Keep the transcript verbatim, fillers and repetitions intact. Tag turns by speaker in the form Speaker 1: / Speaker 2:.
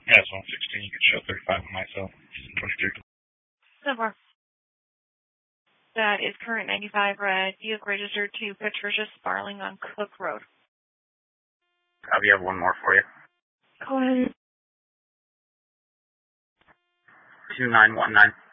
Speaker 1: Yeah, it's one sixteen. You can show thirty-five on myself. twenty-three.
Speaker 2: Silver. That is current ninety-five red. Vehicle registered to Patricia Sparling on Cook Road.
Speaker 3: Copy, I have one more for you.
Speaker 2: Go ahead.
Speaker 3: two nine one nine.